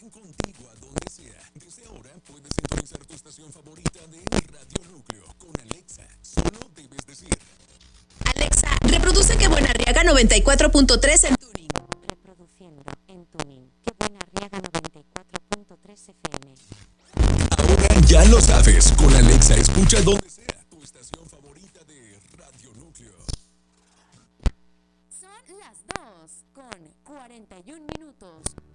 van contigo a donde sea. Desde ahora puedes sintonizar tu estación favorita de Radio Núcleo con Alexa. Solo debes decir: Alexa, reproduce Que Buena Arriaga 94.3 en tuning. Reproduciendo en tuning Que Buena Arriaga 94.3 FM. Ahora ya lo sabes, con Alexa escucha donde sea tu estación favorita de Radio Núcleo. Son las 2:41 minutos.